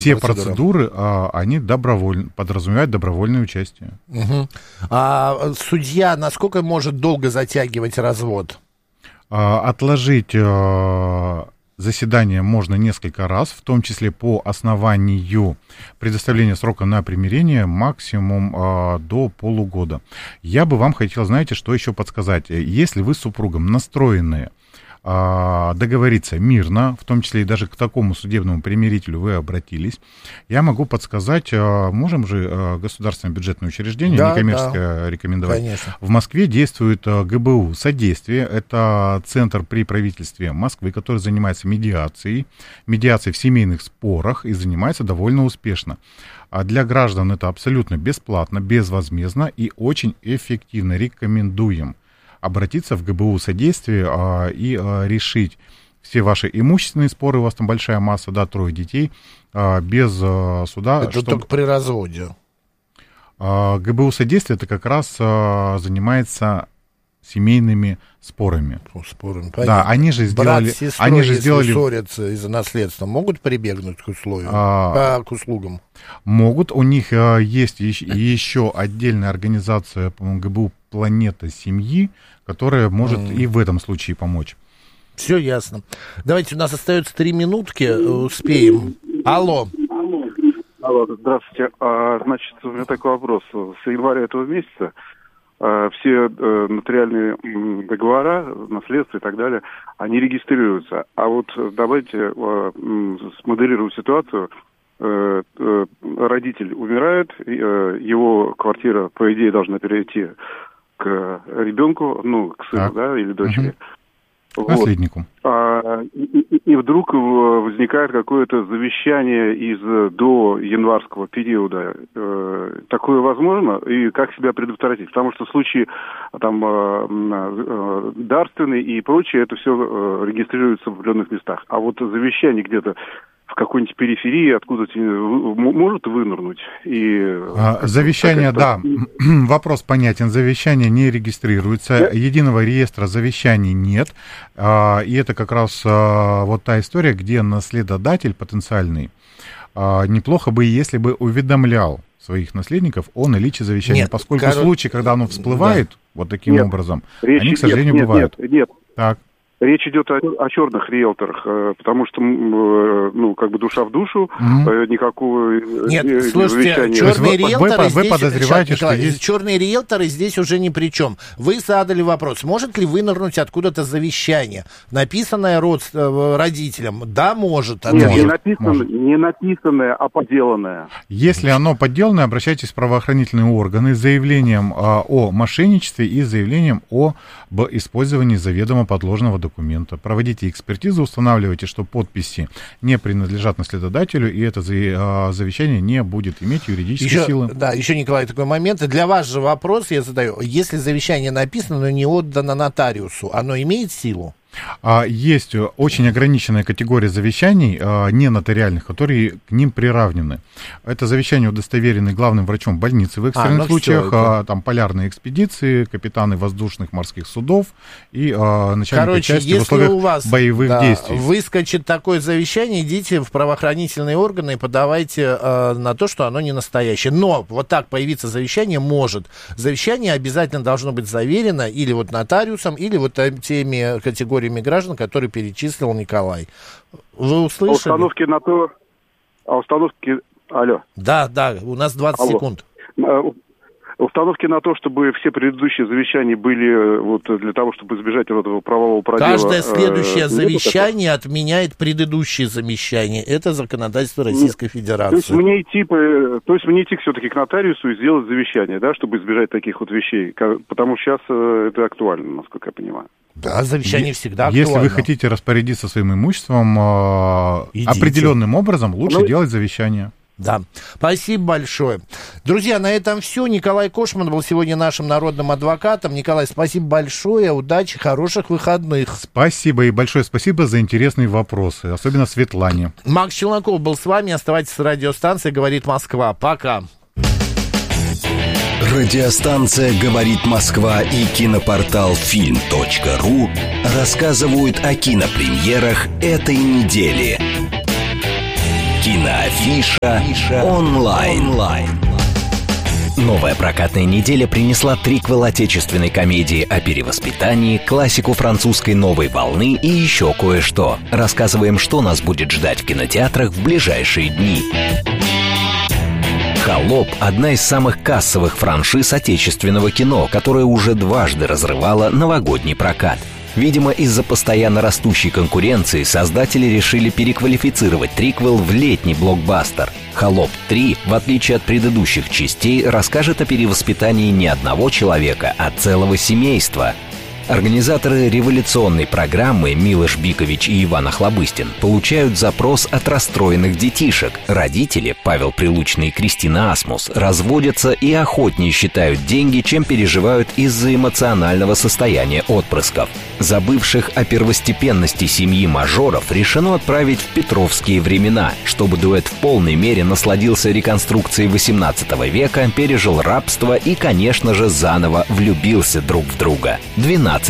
Все процедуры, они подразумевают добровольное участие. Угу. А судья насколько может долго затягивать развод? Отложить заседание можно несколько раз, в том числе по основанию предоставления срока на примирение максимум до полугода. Я бы вам хотел, знаете, что еще подсказать. Если вы с супругом настроены договориться мирно, в том числе и даже к такому судебному примирителю вы обратились, я могу подсказать, можем же государственное бюджетное учреждение, некоммерческое, рекомендовать. Конечно. В Москве действует ГБУ «Содействие», это центр при правительстве Москвы, который занимается медиацией в семейных спорах и занимается довольно успешно. А для граждан это абсолютно бесплатно, безвозмездно и очень эффективно. Рекомендуем обратиться в ГБУ «Содействие» и решить все ваши имущественные споры, у вас там большая масса, 3 детей, без суда. Это только при разводе. ГБУ «Содействие» это как раз занимается семейными спорами. Спорами, да, они же сделали... Брат с сестрой, если ссорятся из-за наследства, могут прибегнуть к к услугам? Могут. У них есть еще отдельная организация, по-моему, ГБУ «Планета семьи», которая может и в этом случае помочь. Все ясно. Давайте, у нас остается 3 минутки, успеем. Алло. Алло, здравствуйте. Значит, у меня такой вопрос. С января этого месяца все нотариальные договора, наследство и так далее, они регистрируются. А вот давайте смоделируем ситуацию. Родитель умирает, его квартира, по идее, должна перейти к ребенку, к сыну, да, или дочери. К наследнику. И вдруг возникает какое-то завещание из до январского периода. Такое возможно? И как себя предотвратить? Потому что случаи там дарственные и прочее, это все регистрируется в определенных местах. А вот завещание где-то в какой-нибудь периферии откуда-то может вынырнуть. Завещание, да. Вопрос понятен. Завещание не регистрируется. Единого реестра завещаний нет. И это как раз вот та история, где наследодатель потенциальный неплохо бы, если бы уведомлял своих наследников о наличии завещания. Поскольку случаи, когда оно всплывает вот таким образом, они, к сожалению, бывают. Нет. Так. Речь идет о черных риэлторах, потому что, как бы душа в душу, никакого... Нет, слушайте, черные риэлторы вы подозреваете, что есть... Черные риэлторы здесь уже ни при чем. Вы задали вопрос, может ли вынырнуть откуда-то завещание, написанное родителям? Да, может. Нет, не написанное, а подделанное. Если оно подделанное, обращайтесь в правоохранительные органы с заявлением о мошенничестве и заявлением об использовании заведомо подложного документа. Проводите экспертизу, устанавливайте, что подписи не принадлежат наследодателю, и это завещание не будет иметь юридической силы. Да, еще, Николай, такой момент. И для вас же вопрос я задаю. Если завещание написано, но не отдано нотариусу, оно имеет силу? Есть очень ограниченная категория завещаний, не нотариальных, которые к ним приравнены. Это завещания, удостоверенные главным врачом больницы в экстренных случаях, там полярные экспедиции, капитаны воздушных морских судов и начальники части в условиях у вас, боевых действий. Выскочит такое завещание, идите в правоохранительные органы и подавайте на то, что оно не настоящее. Но вот так появиться завещание может. Завещание обязательно должно быть заверено или вот нотариусом, или вот теми категориями граждан, которые перечислил Николай. Вы услышали? Установки... Алло. Да, у нас 20 секунд. Установки на то, чтобы все предыдущие завещания были вот для того, чтобы избежать этого правового продела. Каждое следующее завещание отменяет предыдущее завещание. Это законодательство Российской Федерации. То есть мне идти все-таки к нотариусу и сделать завещание, да, чтобы избежать таких вот вещей. Потому что сейчас это актуально, насколько я понимаю. Да, завещание всегда актуально. Если вы хотите распорядиться своим имуществом определенным образом, лучше делать завещание. Да, спасибо большое. Друзья, на этом все. Николай Кошман был сегодня нашим народным адвокатом. Николай, спасибо большое, удачи, хороших выходных. Спасибо и большое спасибо за интересные вопросы, особенно Светлане. Макс Челноков был с вами. Оставайтесь с радиостанцией «Говорит Москва». Пока. Радиостанция «Говорит Москва» и кинопортал film.ru рассказывают о кинопремьерах этой недели. Киноафиша онлайн. Новая прокатная неделя принесла триквел отечественной комедии о перевоспитании, классику французской новой волны и еще кое-что. Рассказываем, что нас будет ждать в кинотеатрах в ближайшие дни. «Холоп» — одна из самых кассовых франшиз отечественного кино, которая уже дважды разрывала новогодний прокат. Видимо, из-за постоянно растущей конкуренции создатели решили переквалифицировать триквел в летний блокбастер. «Холоп 3», в отличие от предыдущих частей, расскажет о перевоспитании не одного человека, а целого семейства. Организаторы революционной программы Милош Бикович и Иван Охлобыстин получают запрос от расстроенных детишек. Родители, Павел Прилучный и Кристина Асмус, разводятся и охотнее считают деньги, чем переживают из-за эмоционального состояния отпрысков. Забывших о первостепенности семьи мажоров решено отправить в петровские времена, чтобы дуэт в полной мере насладился реконструкцией XVIII века, пережил рабство и, конечно же, заново влюбился друг в друга. 12+.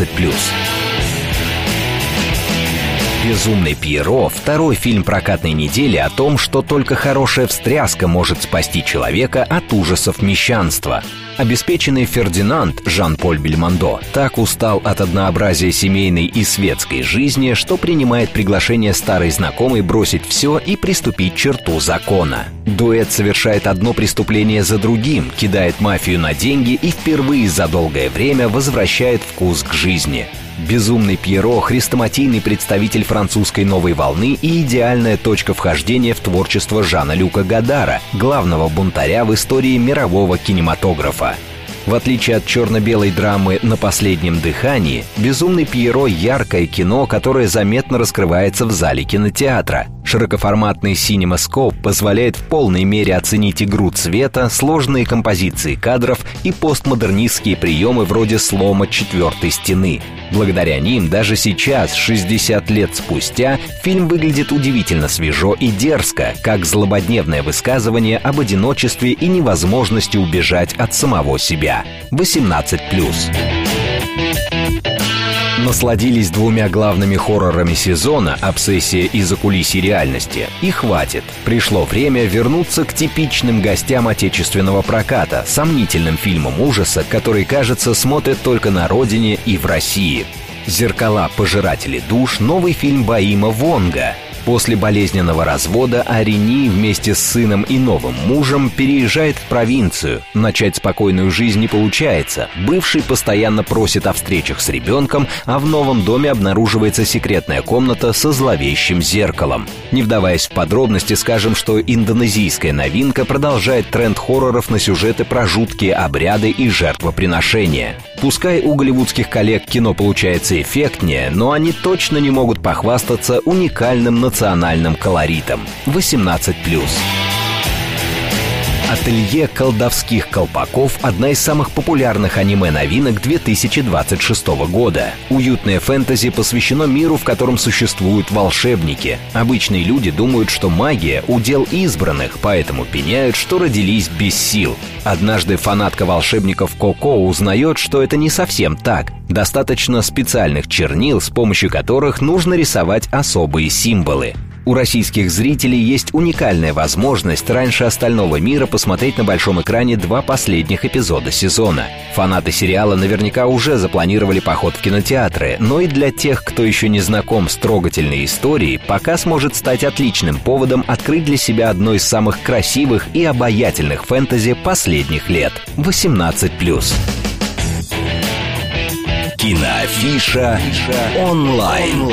«Безумный Пьеро» — второй фильм прокатной недели о том, что только хорошая встряска может спасти человека от ужасов мещанства. Обеспеченный Фердинанд Жан-Поль Бельмондо так устал от однообразия семейной и светской жизни, что принимает приглашение старой знакомой бросить все и приступить к черту закона. Дуэт совершает одно преступление за другим, кидает мафию на деньги и впервые за долгое время возвращает вкус к жизни. «Безумный Пьеро» — хрестоматийный представитель французской новой волны и идеальная точка вхождения в творчество Жана-Люка Годара, главного бунтаря в истории мирового кинематографа. В отличие от черно-белой драмы «На последнем дыхании», «Безумный Пьеро» — яркое кино, которое заметно раскрывается в зале кинотеатра. Широкоформатный CinemaScope позволяет в полной мере оценить игру цвета, сложные композиции кадров и постмодернистские приемы вроде слома четвертой стены. Благодаря ним даже сейчас, 60 лет спустя, фильм выглядит удивительно свежо и дерзко, как злободневное высказывание об одиночестве и невозможности убежать от самого себя. 18+. Насладились двумя главными хоррорами сезона «Обсессия» и «Закулисье реальности». И хватит. Пришло время вернуться к типичным гостям отечественного проката, сомнительным фильмам ужаса, которые, кажется, смотрят только на родине и в России. «Зеркала. Пожиратели душ» — новый фильм Боима Вонга. После болезненного развода Арини вместе с сыном и новым мужем переезжает в провинцию. Начать спокойную жизнь не получается. Бывший постоянно просит о встречах с ребенком, а в новом доме обнаруживается секретная комната со зловещим зеркалом. Не вдаваясь в подробности, скажем, что индонезийская новинка продолжает тренд хорроров на сюжеты про жуткие обряды и жертвоприношения. Пускай у голливудских коллег кино получается эффектнее, но они точно не могут похвастаться уникальным национальным колоритом. 18+. «Ателье колдовских колпаков» — одна из самых популярных аниме-новинок 2026 года. Уютное фэнтези посвящено миру, в котором существуют волшебники. Обычные люди думают, что магия — удел избранных, поэтому пеняют, что родились без сил. Однажды фанатка волшебников Коко узнает, что это не совсем так. Достаточно специальных чернил, с помощью которых нужно рисовать особые символы. У российских зрителей есть уникальная возможность раньше остального мира посмотреть на большом экране 2 последних эпизода сезона. Фанаты сериала наверняка уже запланировали поход в кинотеатры, но и для тех, кто еще не знаком с трогательной историей, показ может стать отличным поводом открыть для себя одно из самых красивых и обаятельных фэнтези последних лет. 18+. Киноафиша онлайн.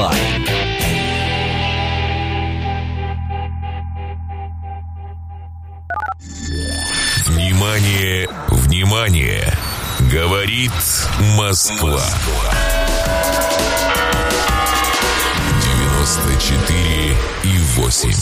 Внимание, внимание! Говорит Москва. 94,8.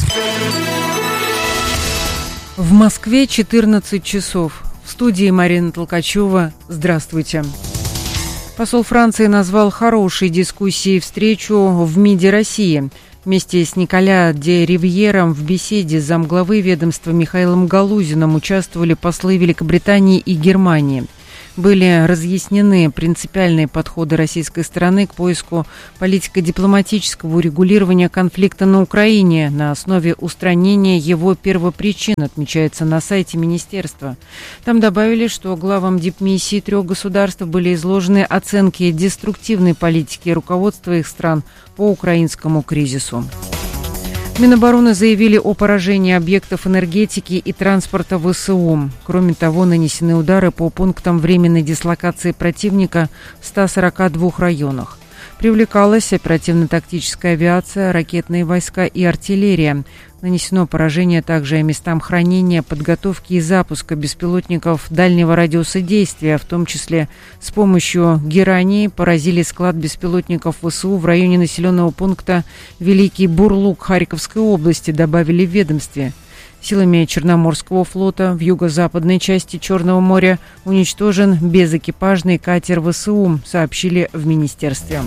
В Москве 14 часов. В студии Марина Толкачева. Здравствуйте. Посол Франции назвал хорошей дискуссией встречу в МИДе России. Вместе с Николя де Ривьером в беседе с замглавы ведомства Михаилом Галузиным участвовали послы Великобритании и Германии. были разъяснены принципиальные подходы российской стороны к поиску политико-дипломатического урегулирования конфликта на Украине на основе устранения его первопричин, отмечается на сайте министерства. Там добавили, что главам дипмиссии 3 государств были изложены оценки деструктивной политики руководства их стран по украинскому кризису. Минобороны заявили о поражении объектов энергетики и транспорта ВСУ. Кроме того, нанесены удары по пунктам временной дислокации противника в 142 районах. Привлекалась оперативно-тактическая авиация, ракетные войска и артиллерия. Нанесено поражение также местам хранения, подготовки и запуска беспилотников дальнего радиуса действия, в том числе с помощью герании поразили склад беспилотников ВСУ в районе населенного пункта Великий Бурлук Харьковской области, добавили в ведомстве. Силами Черноморского флота в юго-западной части Черного моря уничтожен безэкипажный катер ВСУ, сообщили в министерстве.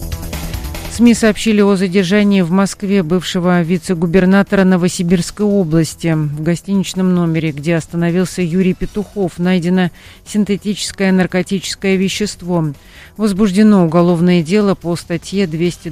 СМИ сообщили о задержании в Москве бывшего вице-губернатора Новосибирской области. В гостиничном номере, где остановился Юрий Петухов, найдено синтетическое наркотическое вещество. Возбуждено уголовное дело по статье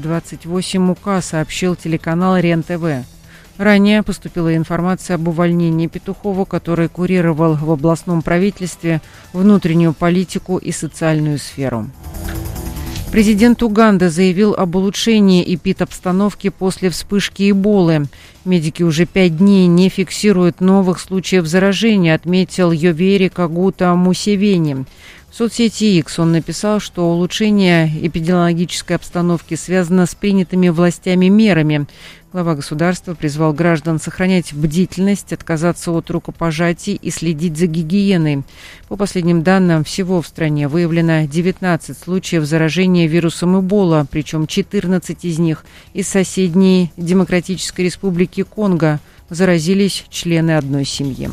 228 УК, сообщил телеканал РЕН-ТВ. Ранее поступила информация об увольнении Петухова, который курировал в областном правительстве внутреннюю политику и социальную сферу. Президент Уганды заявил об улучшении эпидобстановки после вспышки Эболы. Медики уже 5 дней не фиксируют новых случаев заражения, отметил Йовери Кагута Мусевени. В соцсети X он написал, что улучшение эпидемиологической обстановки связано с принятыми властями мерами. Глава государства призвал граждан сохранять бдительность, отказаться от рукопожатий и следить за гигиеной. По последним данным, всего в стране выявлено 19 случаев заражения вирусом Эбола, причем 14 из них из соседней Демократической Республики Конго. Заразились члены одной семьи.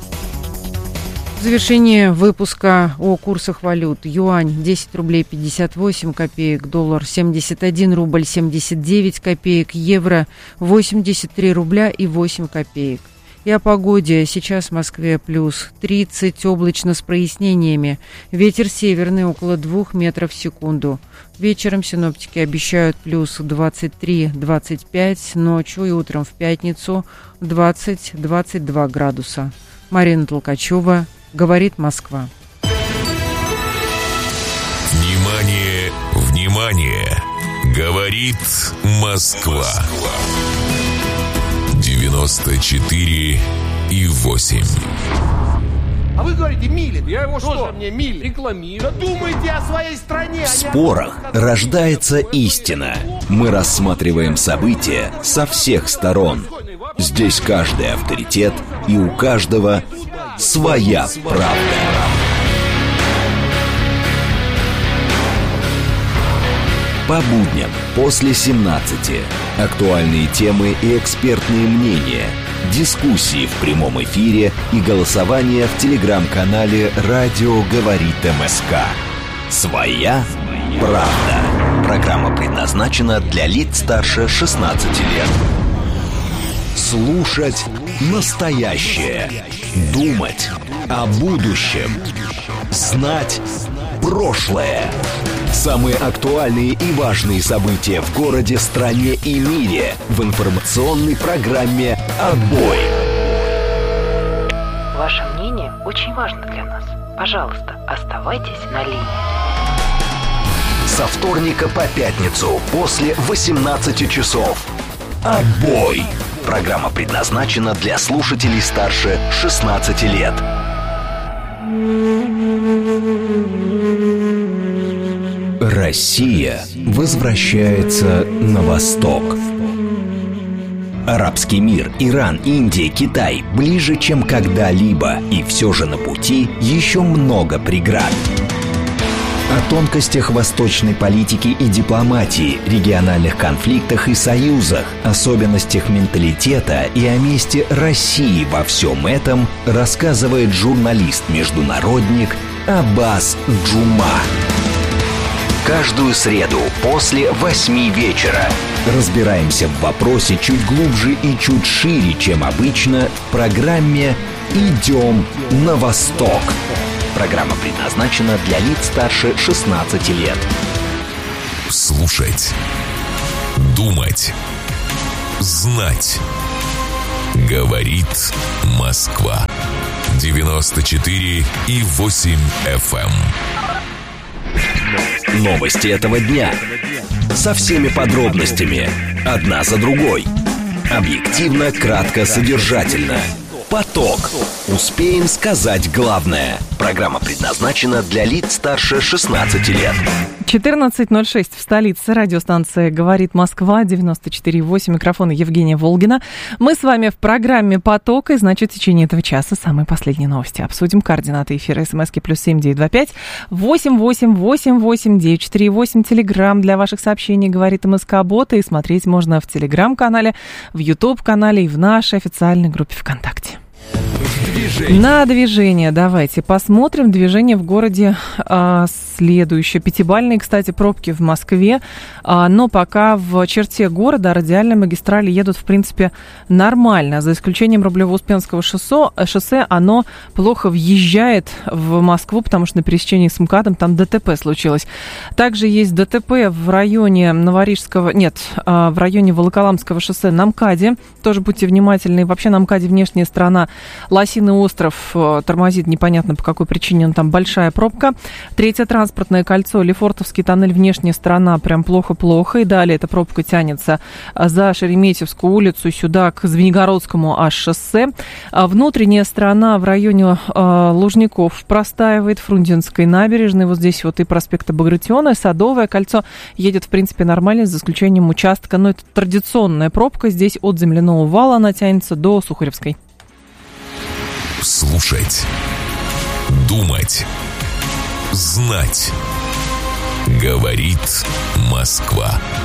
В завершении выпуска о курсах валют. Юань 10 рублей 58 копеек, доллар 71 рубль 79 копеек, евро 83 рубля и 8 копеек. И о погоде. Сейчас в Москве плюс 30, облачно с прояснениями. Ветер северный около 2 метров в секунду. Вечером синоптики обещают плюс 23-25, ночью и утром в пятницу 20-22 градуса. Марина Толкачева, говорит Москва. Внимание, внимание! Говорит Москва. 94,8. А вы говорите, Милин. Я его что? Мне Милин? Рекламирую. Да думайте о своей стране. В спорах рождается истина. Мы рассматриваем события со всех сторон. Здесь каждый авторитет, и у каждого своя правда. По будням после 17. Актуальные темы и экспертные мнения. Дискуссии в прямом эфире и голосование в телеграм-канале «Радио говорит МСК». Своя правда. Программа предназначена для лиц старше 16 лет. Слушать настоящее. Думать о будущем. Знать прошлое. Самые актуальные и важные события в городе, стране и мире в информационной программе «Отбой». Ваше мнение очень важно для нас. Пожалуйста, оставайтесь на линии. Со вторника по пятницу после 18 часов. «Отбой». Программа предназначена для слушателей старше 16 лет. Россия возвращается на восток. Арабский мир, Иран, Индия, Китай ближе, чем когда-либо, и все же на пути еще много преград. О тонкостях восточной политики и дипломатии, региональных конфликтах и союзах, особенностях менталитета и о месте России во всем этом рассказывает журналист-международник Аббас Джума. Каждую среду после 8 вечера разбираемся в вопросе чуть глубже и чуть шире, чем обычно, в программе «Идем на восток». Программа предназначена для лиц старше 16 лет. Слушать. Думать. Знать. Говорит Москва. 94,8 FM. Новости этого дня. Со всеми подробностями. Одна за другой. Объективно, кратко, содержательно. Поток. Успеем сказать главное. Программа предназначена для лиц старше 16 лет. 14:06 в столице. Радиостанция «Говорит Москва», 94,8. Микрофон Евгения Волгина. Мы с вами в программе «Поток», и, значит, в течение этого часа самые последние новости обсудим. Координаты эфира СМСки +7 925 88 88 948. Телеграм для ваших сообщений «Говорит МСК-бот». И смотреть можно в Телеграм-канале, в Ютуб-канале и в нашей официальной группе ВКонтакте. На движение давайте посмотрим. Движение в городе следующее. Пятибалльные, кстати, пробки в Москве, но пока в черте города радиальные магистрали едут, в принципе, нормально. За исключением Рублево-Успенского шоссе, оно плохо въезжает в Москву, потому что на пересечении с МКАДом там ДТП случилось. Также есть ДТП в районе в районе Волоколамского шоссе на МКАДе. Тоже будьте внимательны. Вообще на МКАДе внешняя сторона, Лосиный остров тормозит, непонятно по какой причине, но там большая пробка. Третье транспортное кольцо, Лефортовский тоннель, внешняя сторона, прям плохо-плохо. И далее эта пробка тянется за Шереметьевскую улицу сюда к Звенигородскому аж шоссе. Внутренняя сторона в районе Лужников простаивает, Фрунзенской набережной. Вот здесь вот и проспекта Багратиона, Садовое кольцо едет, в принципе, нормально, за исключением участка. Но это традиционная пробка. Здесь от Земляного вала она тянется до Сухаревской. Слушать. Думать. Знать. Говорит Москва.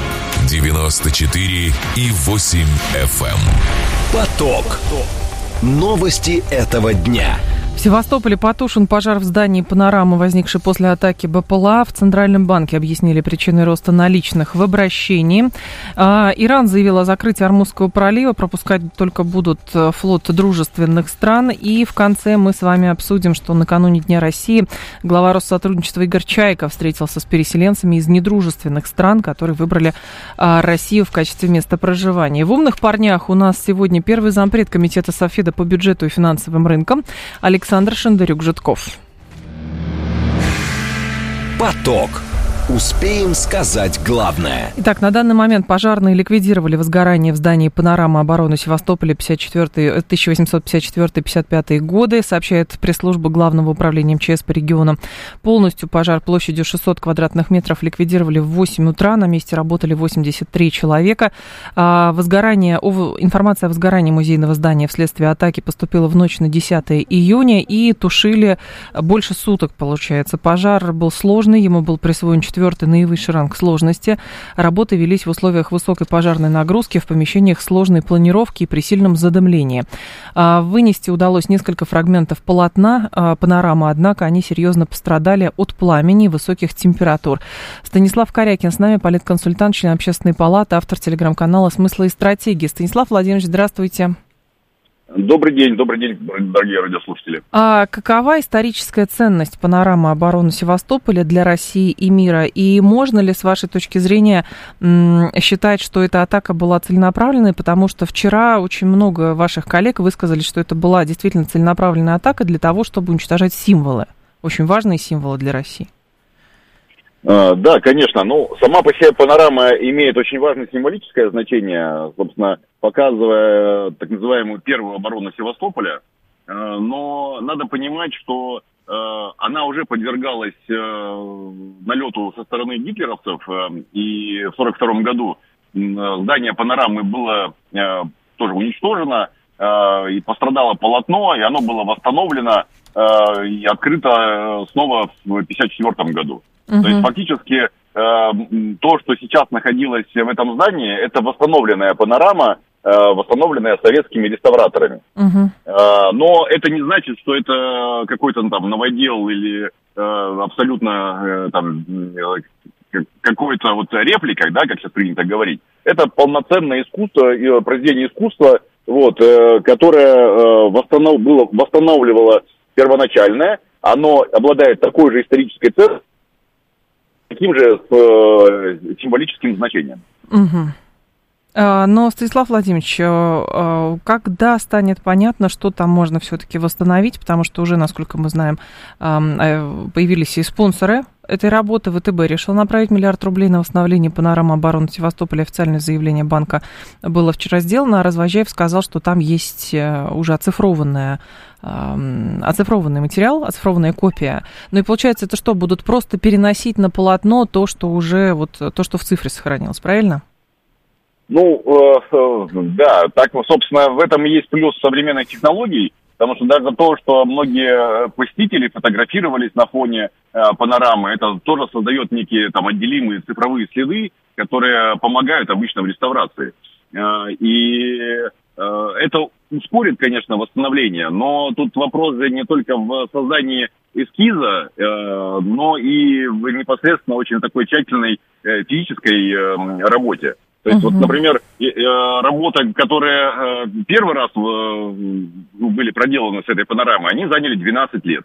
94,8 FM. Поток. Новости этого дня. В Севастополе потушен пожар в здании «Панорама», возникший после атаки БПЛА. В Центральном банке объяснили причины роста наличных в обращении. Иран заявил о закрытии Ормузского пролива. Пропускать только будут флот дружественных стран. И в конце мы с вами обсудим, что накануне Дня России глава Россотрудничества Игорь Чайка встретился с переселенцами из недружественных стран, которые выбрали Россию в качестве места проживания. В «Умных парнях» у нас сегодня первый зампред комитета Софеда по бюджету и финансовым рынкам Александр Шандарюк-Житков. Поток. Успеем сказать главное. Итак, на данный момент пожарные ликвидировали возгорание в здании «Панорама» обороны Севастополя 1854-55 годы, сообщает пресс-служба Главного управления МЧС по региону. Полностью пожар площадью 600 квадратных метров ликвидировали в 8 утра. На месте работали 83 человека. Информация о возгорании музейного здания вследствие атаки поступила в ночь на 10 июня и тушили больше суток, получается. Пожар был сложный, ему был присвоен 4-й наивысший ранг сложности. Работы велись в условиях высокой пожарной нагрузки, в помещениях сложной планировки и при сильном задымлении. Вынести удалось несколько фрагментов полотна «Панорама», однако они серьезно пострадали от пламени и высоких температур. Станислав Корякин с нами, политконсультант, член Общественной палаты, автор телеграм-канала «Смысла и стратегии». Станислав Владимирович, здравствуйте. Добрый день, дорогие радиослушатели. А какова историческая ценность «Панорамы» обороны Севастополя для России и мира? И можно ли, с вашей точки зрения, считать, что эта атака была целенаправленной? Потому что вчера очень много ваших коллег высказали, что это была действительно целенаправленная атака для того, чтобы уничтожать символы, очень важные символы для России. Да, конечно. Сама по себе «Панорама» имеет очень важное символическое значение, собственно, показывая так называемую первую оборону Севастополя. Но надо понимать, что она уже подвергалась налету со стороны гитлеровцев, и в 1942 году здание «Панорамы» было тоже уничтожено, и пострадало полотно, и оно было восстановлено и открыто снова в 1954 году. То есть фактически то, что сейчас находилось в этом здании, это восстановленная «Панорама», восстановленная советскими реставраторами. Но это не значит, что это какой-то там новодел или абсолютно какой-то вот реплика, да, как сейчас принято говорить. Это полноценное искусство, произведение искусства, которое восстанавливало первоначальное, оно обладает такой же исторической ценностью, таким же символическим значением. Угу. Но, Станислав Владимирович, когда станет понятно, что там можно все-таки восстановить, потому что уже, насколько мы знаем, появились и спонсоры этой работы. ВТБ решил направить 1 миллиард рублей на восстановление панорамы обороны Севастополя. Официальное заявление банка было вчера сделано, а Развозяев сказал, что там есть уже оцифрованный материал, оцифрованная копия. Ну и получается, это что, будут просто переносить на полотно то, что уже, вот, то, что в цифре сохранилось, правильно? Ну, да, так, собственно, в этом и есть плюс современных технологий, потому что даже то, что многие посетители фотографировались на фоне панорамы, это тоже создает некие там отделимые цифровые следы, которые помогают обычно в реставрации. И это ускорит, конечно, восстановление, но тут вопрос же не только в создании эскиза, но и в непосредственно очень такой тщательной физической работе. То есть, вот, например, работы, которые первый раз были проделаны с этой панорамой, они заняли 12 лет.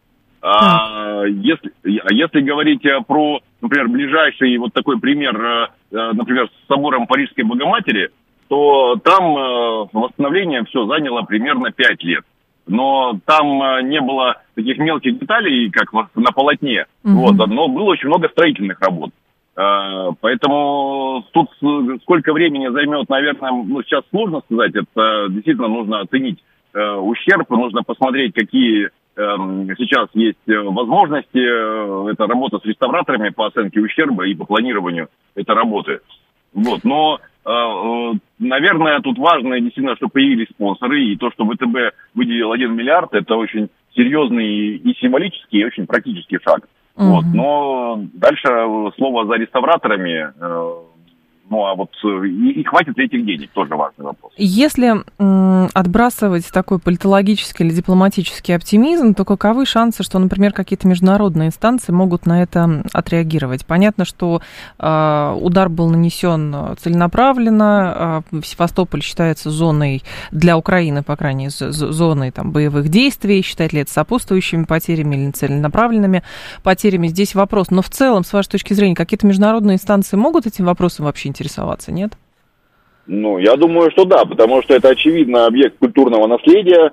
Если говорить про, например, ближайший вот такой пример, например, с собором Парижской Богоматери, то там восстановление все заняло примерно 5 лет. Но там не было таких мелких деталей, как на полотне, вот, но было очень много строительных работ. Поэтому тут сколько времени займет, наверное, сейчас сложно сказать. Это действительно нужно оценить ущерб, нужно посмотреть, какие сейчас есть возможности. Это работа с реставраторами по оценке ущерба и по планированию этой работы. Вот. Но, наверное, тут важно действительно, что появились спонсоры, и то, что ВТБ выделил 1 миллиард, это очень серьезный и символический, и очень практический шаг. Вот, но дальше слово за реставраторами, ну а вот и хватит ли этих денег, тоже важный вопрос. Если отбрасывать такой политологический или дипломатический оптимизм, то каковы шансы, что, например, какие-то международные инстанции могут на это отреагировать? Понятно, что удар был нанесен целенаправленно, Севастополь считается зоной для Украины, по крайней мере, зоной там, боевых действий, считает ли это сопутствующими потерями или целенаправленными потерями? Здесь вопрос. Но в целом, с вашей точки зрения, какие-то международные инстанции могут этим вопросом вообще интересоваться, нет? Ну, я думаю, что да, потому что это, очевидно, объект культурного наследия,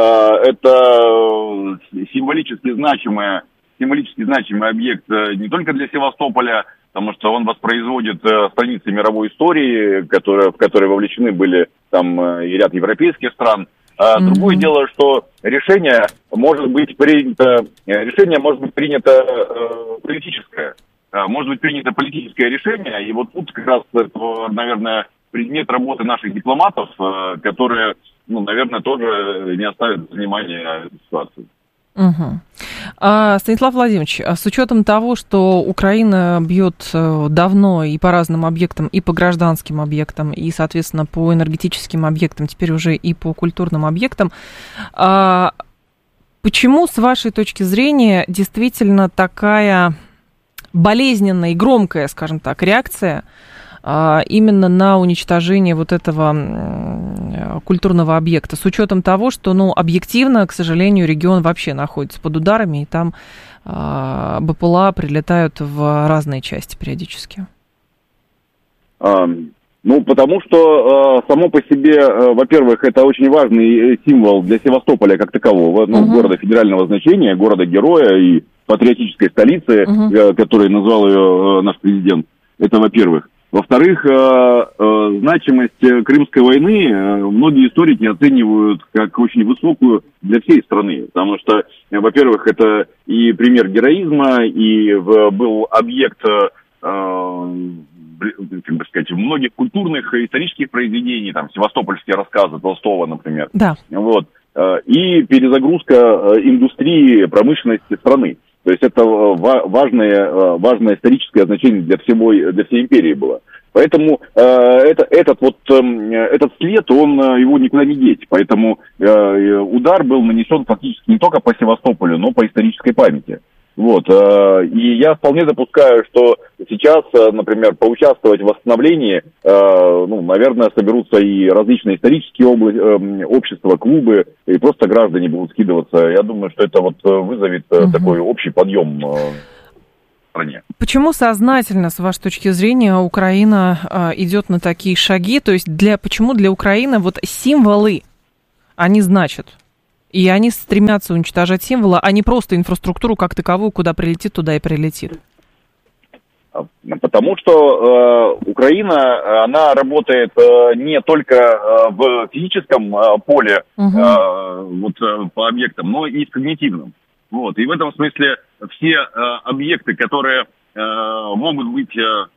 это символически значимый объект не только для Севастополя, потому что он воспроизводит страницы мировой истории, в которые вовлечены были там и ряд европейских стран. Другое дело, что решение может быть принято политическое. Может быть принято политическое решение, и вот тут как раз, это, наверное, предмет работы наших дипломатов, которые, ну, наверное, тоже не оставят внимания этой ситуации. Станислав Владимирович, с учетом того, что Украина бьет давно и по разным объектам, и по гражданским объектам, и, соответственно, по энергетическим объектам, теперь уже и по культурным объектам, почему, с вашей точки зрения, действительно такая болезненная и громкая, скажем так, реакция именно на уничтожение вот этого культурного объекта, с учетом того, что, ну, объективно, к сожалению, регион вообще находится под ударами, и там БПЛА прилетают в разные части периодически? Ну, потому что само по себе, во-первых, это очень важный символ для Севастополя как такового, ну, города федерального значения, города-героя и патриотической столицы, которой назвал ее наш президент. Это во-первых. Во-вторых, значимость Крымской войны многие историки оценивают как очень высокую для всей страны, потому что, во-первых, это и пример героизма, и был объект, как бы сказать, многих культурных и исторических произведений, там, севастопольские рассказы Толстого, например. Да. Вот. И перезагрузка индустрии, промышленности страны. То есть это важное историческое значение для всей империи было. Поэтому этот след, его никуда не деть. Поэтому удар был нанесен фактически не только по Севастополю, но по исторической памяти. Вот, и я вполне допускаю, что сейчас, например, поучаствовать в восстановлении, наверное, соберутся и различные исторические общества, клубы, и просто граждане будут скидываться. Я думаю, что это вот вызовет такой общий подъем в стране. Почему сознательно, с вашей точки зрения, Украина идет на такие шаги? То есть почему для Украины вот символы, они значат? И они стремятся уничтожать символы, а не просто инфраструктуру как таковую, куда прилетит, туда и прилетит. Потому что Украина, она работает не только в физическом поле по объектам, но и в когнитивном. Вот. И в этом смысле все объекты, которые могут быть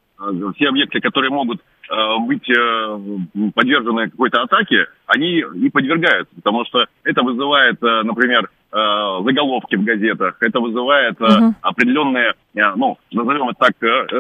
подвержены какой-то атаке, они и подвергаются, потому что это вызывает, например, заголовки в газетах, это вызывает определенные, назовем это так,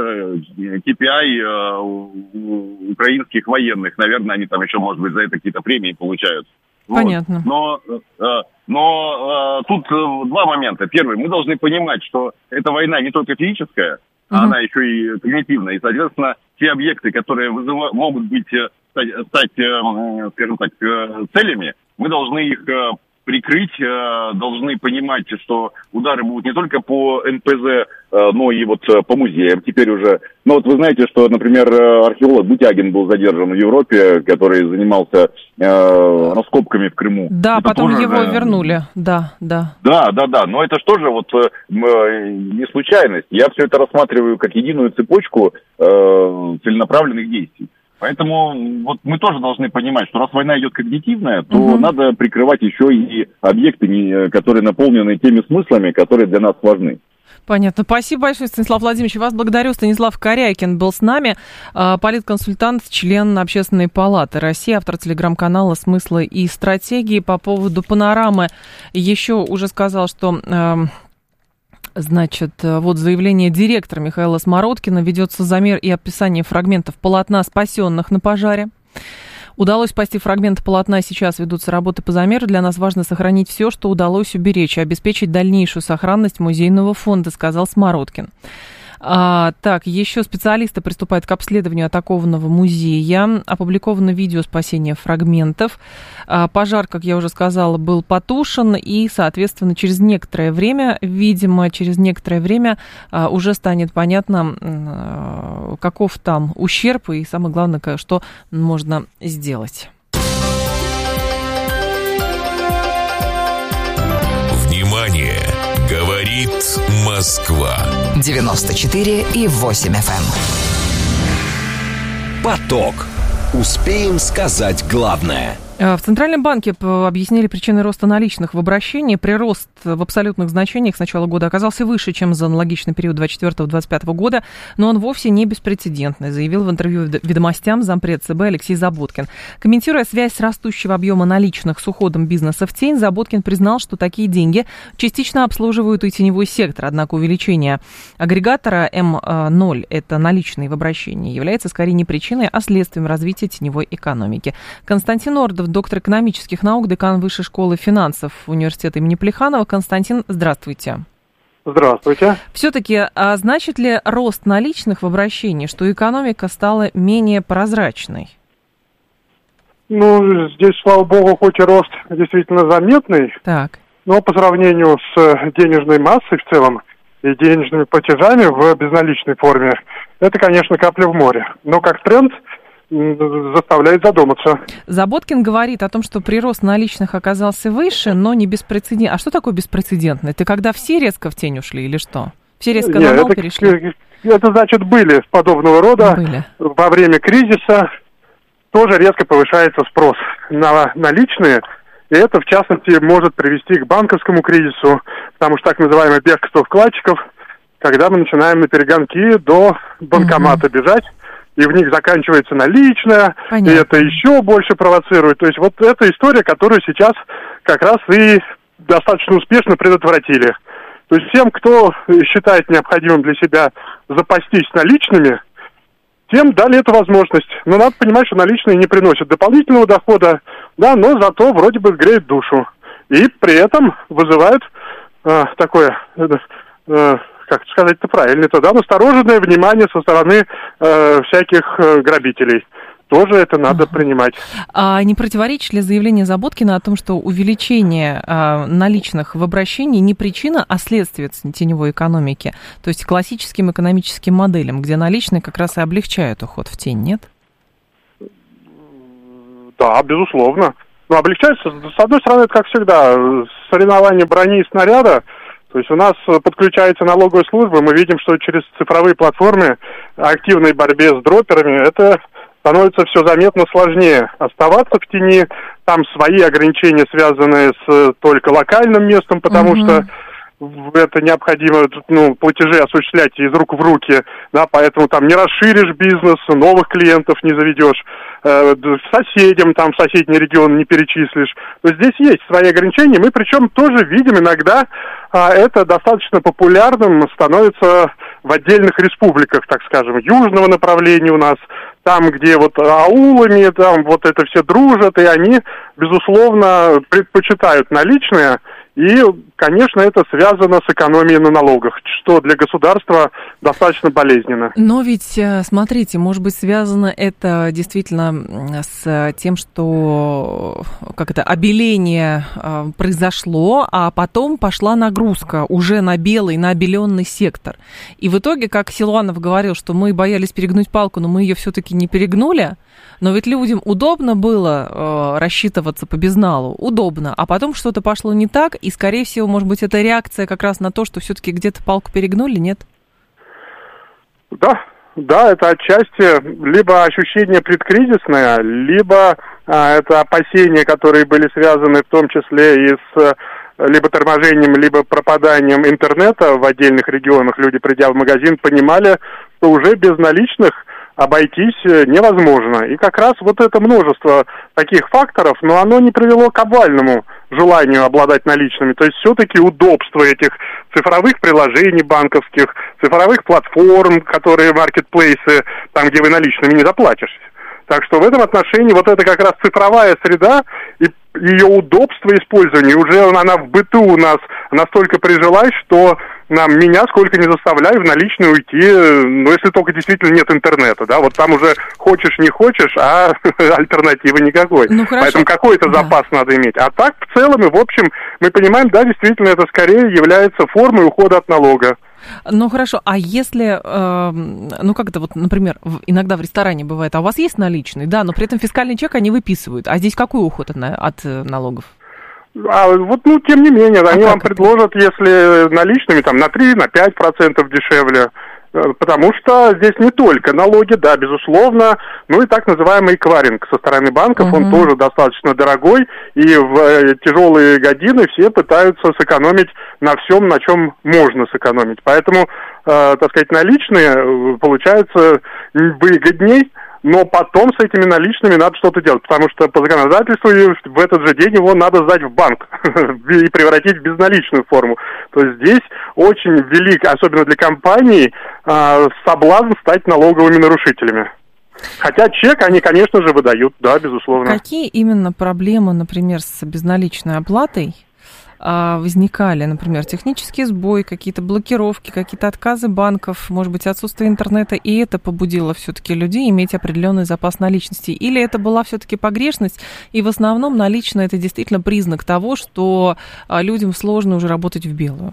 KPI украинских военных. Наверное, они там еще, может быть, за это какие-то премии получают. Понятно. Вот. Но тут два момента. Первый, мы должны понимать, что эта война не только физическая, а она еще и когнитивная. И, соответственно, те объекты, которые могут стать, скажем так, целями, мы должны их прикрыть, должны понимать, что удары будут не только по НПЗ, но и вот по музеям теперь уже. Но вот вы знаете, что, например, археолог Бутягин был задержан в Европе, который занимался раскопками в Крыму. Да, это потом его вернули, да. Да, но это что же вот не случайность. Я все это рассматриваю как единую цепочку целенаправленных действий. Поэтому вот мы тоже должны понимать, что раз война идет когнитивная, то надо прикрывать еще и объекты, которые наполнены теми смыслами, которые для нас важны. Понятно. Спасибо большое, Станислав Владимирович. Вас благодарю. Станислав Корякин был с нами, политконсультант, член Общественной палаты России, автор телеграм-канала «Смыслы и стратегии». По поводу панорамы еще уже сказал, что... Значит, вот заявление директора Михаила Смородкина. Ведется замер и описание фрагментов полотна, спасенных на пожаре. Удалось спасти фрагменты полотна, сейчас ведутся работы по замеру. Для нас важно сохранить все, что удалось уберечь, и обеспечить дальнейшую сохранность музейного фонда, сказал Смородкин. Так, еще специалисты приступают к обследованию атакованного музея. Опубликовано видео спасения фрагментов. Пожар, как я уже сказала, был потушен, и, соответственно, через некоторое время уже станет понятно, каков там ущерб, и самое главное, что можно сделать. Внимание! Говорит Москва. 94,8 FM. Поток. Успеем сказать главное. В Центральном банке объяснили причины роста наличных в обращении. Прирост в абсолютных значениях с начала года оказался выше, чем за аналогичный период 2024-2025 года, но он вовсе не беспрецедентный, заявил в интервью «Ведомостям» зампред ЦБ Алексей Заботкин. Комментируя связь растущего объема наличных с уходом бизнеса в тень, Заботкин признал, что такие деньги частично обслуживают и теневой сектор, однако увеличение агрегатора М0, это наличные в обращении, является скорее не причиной, а следствием развития теневой экономики. Константин Ордов, доктор экономических наук, декан Высшей школы финансов университета имени Плеханова. Константин, здравствуйте. Здравствуйте. Все-таки, значит ли рост наличных в обращении, что экономика стала менее прозрачной? Ну, здесь, слава богу, хоть и рост действительно заметный, но по сравнению с денежной массой в целом и денежными платежами в безналичной форме, это, конечно, капля в море. Но как тренд заставляет задуматься. Заботкин говорит о том, что прирост наличных оказался выше, но не беспрецедентный. А что такое беспрецедентный? Это когда все резко в тень ушли или что? Все резко на ноль перешли? Это значит, были подобного рода. Во время кризиса тоже резко повышается спрос на наличные. И это, в частности, может привести к банковскому кризису, потому что так называемое бегство вкладчиков, когда мы начинаем на перегонки до банкомата бежать, и в них заканчивается наличная, и это еще больше провоцирует. То есть вот эта история, которую сейчас как раз и достаточно успешно предотвратили. То есть всем, кто считает необходимым для себя запастись наличными, тем дали эту возможность. Но надо понимать, что наличные не приносят дополнительного дохода, да, но зато вроде бы греют душу. И при этом вызывают такое как сказать-то правильно-то, да, настороженное внимание со стороны всяких грабителей. Тоже это надо принимать. А не противоречит ли заявление Заботкина о том, что увеличение наличных в обращении не причина, а следствие теневой экономики? То есть классическим экономическим моделям, где наличные как раз и облегчают уход в тень, нет? Да, безусловно. Но облегчается, с одной стороны, это, как всегда, соревнование брони и снаряда. То есть у нас подключается налоговая служба, мы видим, что через цифровые платформы активной борьбе с дроперами это становится все заметно сложнее. Оставаться в тени, там свои ограничения, связанные с только локальным местом, потому что это необходимо, платежи осуществлять из рук в руки, да, поэтому там не расширишь бизнес, новых клиентов не заведешь, соседям там в соседний регион не перечислишь. То есть здесь есть свои ограничения, мы причем тоже видим иногда, это достаточно популярным становится в отдельных республиках, так скажем, южного направления у нас, там, где вот аулами, там вот это все дружат, и они, безусловно, предпочитают наличные. И, конечно, это связано с экономией на налогах, что для государства достаточно болезненно. Но ведь, смотрите, может быть, связано это действительно с тем, что обеление произошло, а потом пошла нагрузка уже на белый, на обеленный сектор. И в итоге, как Силуанов говорил, что мы боялись перегнуть палку, но мы ее все-таки не перегнули. Но ведь людям удобно было рассчитываться по безналу, удобно, а потом что-то пошло не так, и, скорее всего, может быть, это реакция как раз на то, что все-таки где-то палку перегнули, нет? Да, это отчасти либо ощущение предкризисное, либо это опасения, которые были связаны в том числе и с либо торможением, либо пропаданием интернета в отдельных регионах. Люди, придя в магазин, понимали, что уже без наличных обойтись невозможно. И как раз вот это множество таких факторов, но оно не привело к обвальному желанию обладать наличными. То есть все-таки удобство этих цифровых приложений банковских, цифровых платформ, которые маркетплейсы, там, где вы наличными не заплатишь. Так что в этом отношении вот это как раз цифровая среда и ее удобство использования, уже она в быту у нас настолько прижилась, что меня сколько не заставляй в наличную уйти, если только действительно нет интернета, да, вот там уже хочешь не хочешь, а альтернативы никакой. Поэтому какой-то запас надо иметь. А так, в целом и в общем, мы понимаем, да, действительно, это скорее является формой ухода от налога. Ну, хорошо, а если, например, иногда в ресторане бывает, а у вас есть наличный, да, но при этом фискальный чек они выписывают, а здесь какой уход от налогов? Тем не менее, они вам предложат, если наличными, там, на 3-5% дешевле, потому что здесь не только налоги, да, безусловно, и так называемый эквайринг со стороны банков, он тоже достаточно дорогой, и в тяжелые годины все пытаются сэкономить на всем, на чем можно сэкономить. Поэтому, наличные получаются выгодней, но потом с этими наличными надо что-то делать, потому что по законодательству в этот же день его надо сдать в банк и превратить в безналичную форму. То есть здесь очень велик, особенно для компаний, соблазн стать налоговыми нарушителями. Хотя чек они, конечно же, выдают, да, безусловно. Какие именно проблемы, например, с безналичной оплатой возникали, например, технический сбой, какие-то блокировки, какие-то отказы банков, может быть, отсутствие интернета, и это побудило все-таки людей иметь определенный запас наличности? Или это была все-таки погрешность, и в основном наличные это действительно признак того, что людям сложно уже работать в белую?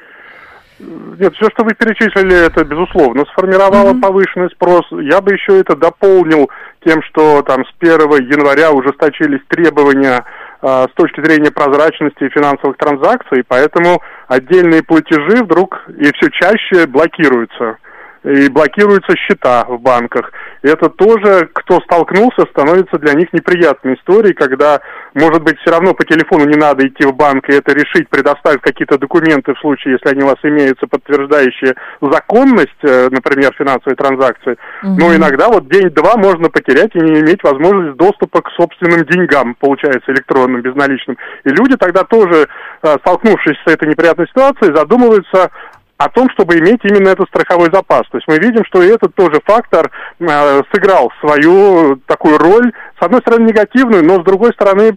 Нет, все, что вы перечислили, это, безусловно, сформировало повышенный спрос. Я бы еще это дополнил тем, что там с 1 января ужесточились требования с точки зрения прозрачности финансовых транзакций, поэтому отдельные платежи вдруг и все чаще блокируются. И блокируются счета в банках. И это тоже, кто столкнулся, становится для них неприятной историей, когда, может быть, все равно по телефону не надо идти в банк и это решить, предоставив какие-то документы в случае, если они у вас имеются, подтверждающие законность, например, финансовой транзакции. Но иногда день-два можно потерять и не иметь возможности доступа к собственным деньгам, получается, электронным, безналичным. И люди тогда тоже, столкнувшись с этой неприятной ситуацией, задумываются о том, чтобы иметь именно этот страховой запас. То есть мы видим, что и этот тоже фактор сыграл свою такую роль, с одной стороны негативную, но с другой стороны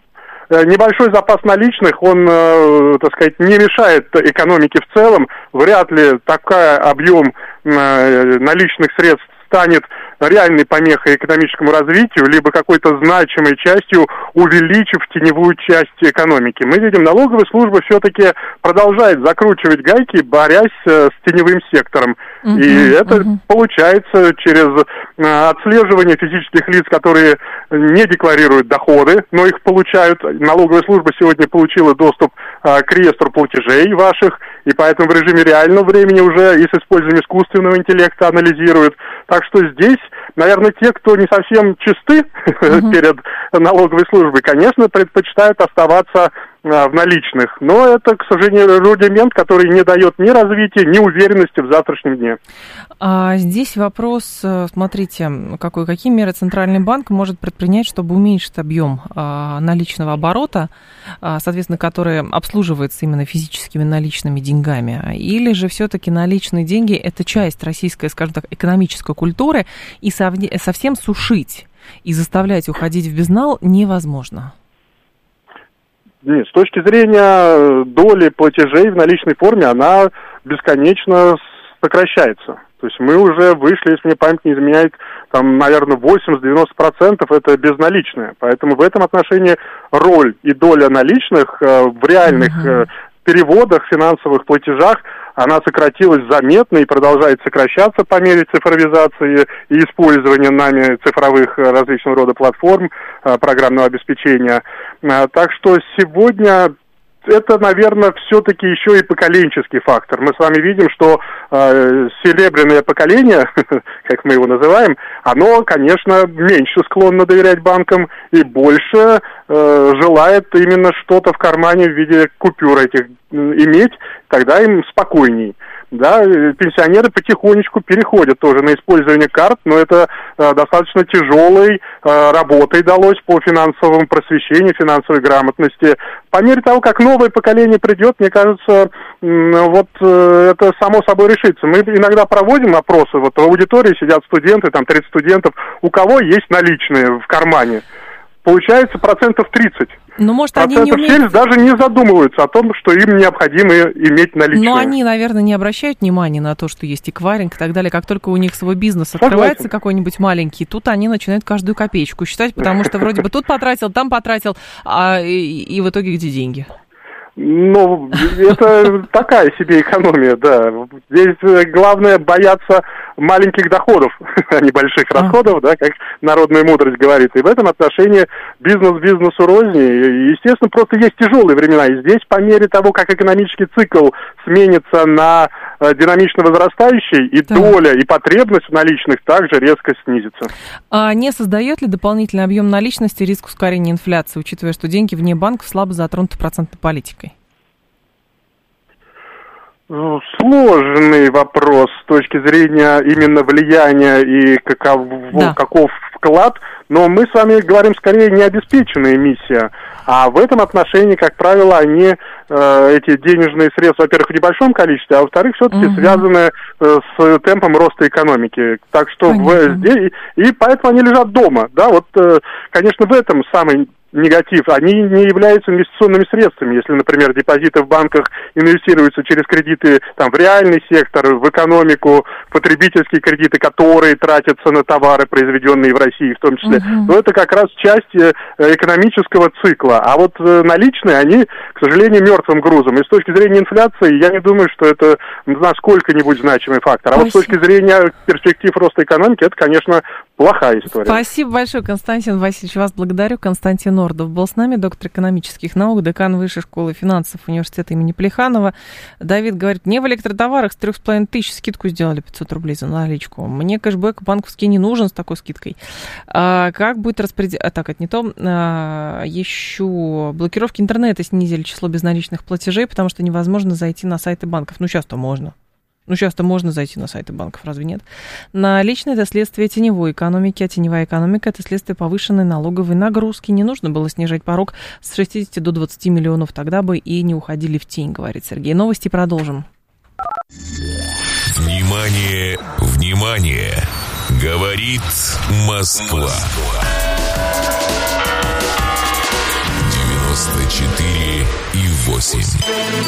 небольшой запас наличных, он, так сказать, не мешает экономике в целом. Вряд ли такой объем наличных средств станет реальной помехой экономическому развитию, либо какой-то значимой частью увеличив теневую часть экономики. Мы видим, налоговая служба все-таки продолжает закручивать гайки, борясь с теневым сектором. И это получается через отслеживание физических лиц, которые не декларируют доходы, но их получают. Налоговая служба сегодня получила доступ к реестру платежей ваших, и поэтому в режиме реального времени уже и с использованием искусственного интеллекта анализируют. Так что здесь, наверное, те, кто не совсем чисты перед налоговой службой, конечно, предпочитают оставаться в наличных. Но это, к сожалению, рудимент, который не дает ни развития, ни уверенности в завтрашнем дне. Здесь вопрос, смотрите, какие меры Центральный банк может предпринять, чтобы уменьшить объем наличного оборота, соответственно, который обслуживается именно физическими наличными деньгами, или же все-таки наличные деньги – это часть российской, скажем так, экономической культуры, и совсем сушить и заставлять уходить в безнал невозможно? Нет, с точки зрения доли платежей в наличной форме, она бесконечно сокращается. То есть мы уже вышли, если мне память не изменяет, там, наверное, 80-90% это безналичное. Поэтому в этом отношении роль и доля наличных в реальных переводах, финансовых платежах, она сократилась заметно и продолжает сокращаться по мере цифровизации и использования нами цифровых различного рода платформ, программного обеспечения. Так что сегодня это, наверное, все-таки еще и поколенческий фактор. Мы с вами видим, что серебряное поколение, как мы его называем, оно, конечно, меньше склонно доверять банкам и больше желает именно что-то в кармане в виде купюр этих иметь, тогда им спокойней. Да, пенсионеры потихонечку переходят тоже на использование карт, но это достаточно тяжелой работой далось по финансовому просвещению, финансовой грамотности. По мере того, как новое поколение придет, мне кажется, вот это само собой решится. Мы иногда проводим опросы, вот в аудитории сидят студенты, там 30 студентов, у кого есть наличные в кармане. Получается 30%. Но, может, они не умеют... даже не задумываются о том, что им необходимо иметь наличные. Но они, наверное, не обращают внимания на то, что есть эквайринг и так далее. Как только у них свой бизнес открывается какой-нибудь маленький, тут они начинают каждую копеечку считать, потому что вроде бы тут потратил, там потратил, и в итоге где деньги? Ну, это такая себе экономия, да. Здесь главное бояться маленьких доходов, а не больших расходов, да, как народная мудрость говорит. И в этом отношении бизнес бизнесу рознь. И, естественно, просто есть тяжелые времена. И здесь, по мере того, как экономический цикл сменится на динамично возрастающий, и доля, и потребность в наличных также резко снизится. А не создает ли дополнительный объем наличности риск ускорения инфляции, учитывая, что деньги вне банков слабо затронуты процентной политикой? Сложный вопрос с точки зрения именно влияния и каков вклад, но мы с вами говорим скорее не обеспеченная эмиссия, а в этом отношении, как правило, они, эти денежные средства, во-первых, в небольшом количестве, а во-вторых, все-таки связаны с темпом роста экономики. Так что здесь, и поэтому они лежат дома. Да, вот, конечно, в этом самый негатив. Они не являются инвестиционными средствами. Если, например, депозиты в банках инвестируются через кредиты там, в реальный сектор, в экономику, в потребительские кредиты, которые тратятся на товары, произведенные в России в том числе, то это как раз часть экономического цикла. А вот наличные, они, к сожалению, мертвым грузом. И с точки зрения инфляции, я не думаю, что это насколько-нибудь значимый фактор. А вот с точки зрения перспектив роста экономики, это, конечно, плохая история. Спасибо большое, Константин Васильевич. Вас благодарю. Константин Нордов был с нами, доктор экономических наук, декан Высшей школы финансов университета имени Плеханова. Давид говорит, мне в электротоварах с 3500 скидку сделали 500 рублей за наличку. Мне кэшбэк банковский не нужен с такой скидкой. Как будет распределять... Так, это не то. Еще блокировки интернета снизили число безналичных платежей, потому что невозможно зайти на сайты банков. Ну, сейчас-то можно. Сейчас-то можно зайти на сайты банков, разве нет? Наличные – это следствие теневой экономики, а теневая экономика – это следствие повышенной налоговой нагрузки. Не нужно было снижать порог с 60 до 20 миллионов, тогда бы и не уходили в тень, говорит Сергей. Новости продолжим. Внимание, внимание! Говорит Москва. 94,8.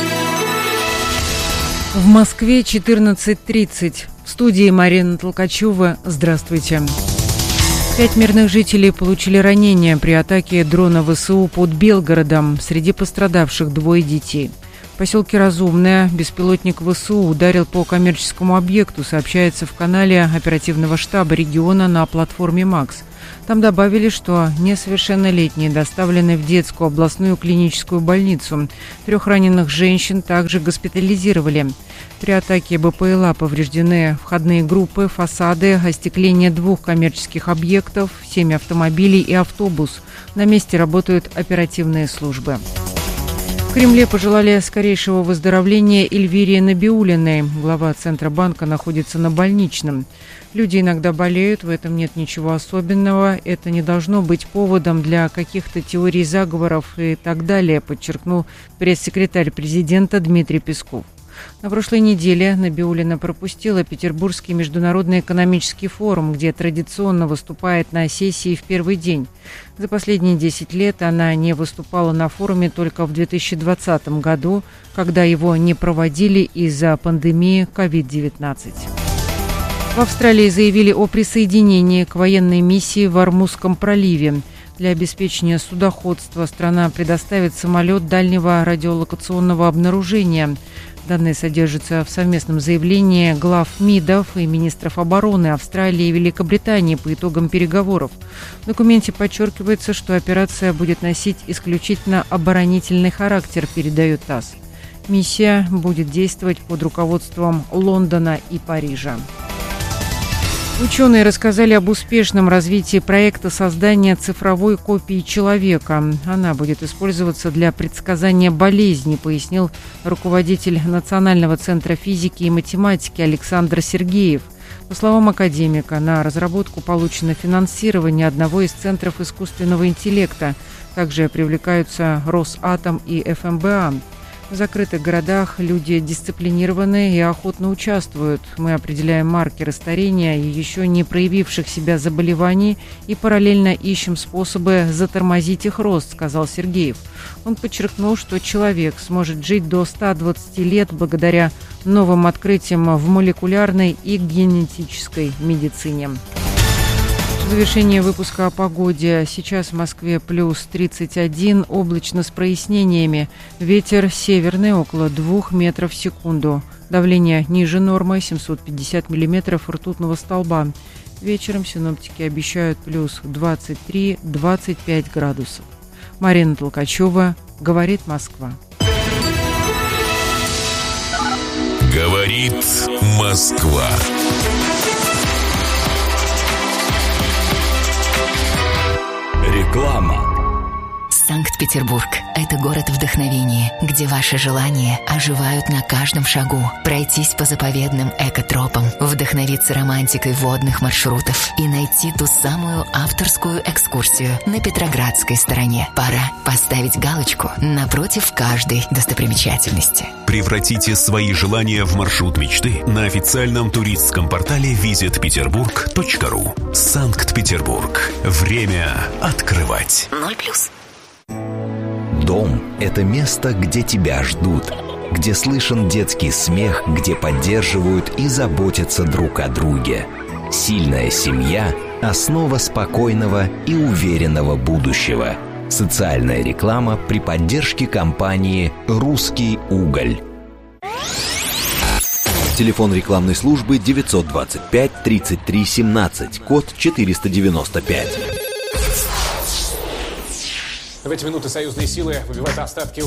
В Москве 14:30. В студии Марина Толкачева. Здравствуйте. 5 мирных жителей получили ранения при атаке дрона ВСУ под Белгородом. Среди пострадавших 2 детей. В поселке Разумное беспилотник ВСУ ударил по коммерческому объекту, сообщается в канале оперативного штаба региона на платформе МАКС. Там добавили, что несовершеннолетние доставлены в детскую областную клиническую больницу. 3 раненых женщин также госпитализировали. При атаке БПЛА повреждены входные группы, фасады, остекление 2 коммерческих объектов, 7 автомобилей и автобус. На месте работают оперативные службы. В Кремле пожелали скорейшего выздоровления Эльвире Набиуллиной. Глава Центробанка находится на больничном. Люди иногда болеют, в этом нет ничего особенного. Это не должно быть поводом для каких-то теорий заговоров и так далее, подчеркнул пресс-секретарь президента Дмитрий Песков. На прошлой неделе Набиуллина пропустила Петербургский международный экономический форум, где традиционно выступает на сессии в первый день. За последние 10 лет она не выступала на форуме только в 2020 году, когда его не проводили из-за пандемии COVID-19. В Австралии заявили о присоединении к военной миссии в Ормузском проливе. Для обеспечения судоходства страна предоставит самолет дальнего радиолокационного обнаружения. Данные содержатся в совместном заявлении глав МИДов и министров обороны Австралии и Великобритании по итогам переговоров. В документе подчеркивается, что операция будет носить исключительно оборонительный характер, передает ТАСС. Миссия будет действовать под руководством Лондона и Парижа. Ученые рассказали об успешном развитии проекта создания цифровой копии человека. Она будет использоваться для предсказания болезней, пояснил руководитель Национального центра физики и математики Александр Сергеев. По словам академика, на разработку получено финансирование одного из центров искусственного интеллекта. Также привлекаются Росатом и ФМБА. В закрытых городах люди дисциплинированные и охотно участвуют. Мы определяем маркеры старения и еще не проявивших себя заболеваний и параллельно ищем способы затормозить их рост, сказал Сергеев. Он подчеркнул, что человек сможет жить до 120 лет благодаря новым открытиям в молекулярной и генетической медицине. В завершение выпуска о погоде. Сейчас в Москве плюс 31, облачно с прояснениями. Ветер северный около 2 метров в секунду. Давление ниже нормы 750 миллиметров ртутного столба. Вечером синоптики обещают плюс 23-25 градусов. Марина Толкачева, говорит Москва. Говорит Москва. Реклама. Санкт-Петербург – это город вдохновения, где ваши желания оживают на каждом шагу. Пройтись по заповедным экотропам, вдохновиться романтикой водных маршрутов и найти ту самую авторскую экскурсию на Петроградской стороне. Пора поставить галочку напротив каждой достопримечательности. Превратите свои желания в маршрут мечты на официальном туристском портале visitpeterburg.ru. Санкт-Петербург. Время открывать. 0+. Дом – это место, где тебя ждут, где слышен детский смех, где поддерживают и заботятся друг о друге. Сильная семья – основа спокойного и уверенного будущего. Социальная реклама при поддержке компании «Русский уголь». Телефон рекламной службы 925 33 17, код 495. В эти минуты союзные силы выбивают остатки